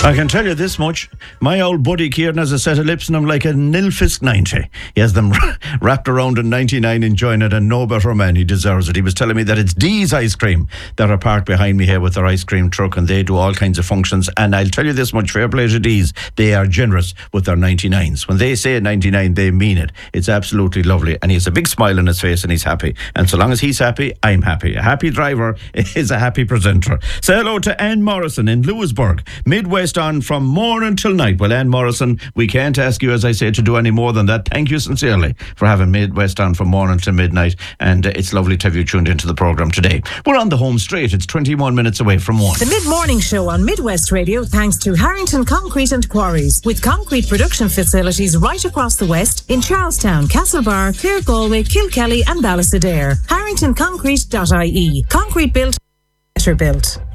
I can tell you this much. My old buddy Kieran has a set of lips in him like a Nilfisk 90. He has them wrapped around in 99, enjoying it, and no better man. He deserves it. He was telling me that it's Dee's Ice Cream that are parked behind me here with their ice cream truck, and they do all kinds of functions. And I'll tell you this much, fair play to Dee's. They are generous with their 99s. When they say 99, they mean it. It's absolutely lovely. And he has a big smile on his face and he's happy. And so long as he's happy, I'm happy. A happy driver is a happy presenter. Say hello to Anne Morrison in Lewisburg. Midwest on from morning till night. Well, Anne Morrison, we can't ask you, as I say, to do any more than that. Thank you sincerely for having Midwest on from morning till midnight. And it's lovely to have you tuned into the programme today. We're on the home straight. It's 21 minutes away from 1. The mid-morning show on Midwest Radio, thanks to Harrington Concrete and Quarries, with concrete production facilities right across the west in Charlestown, Castlebar, Clare, Galway, Kilkelly and Ballysadare. HarringtonConcrete.ie. Concrete built, better built.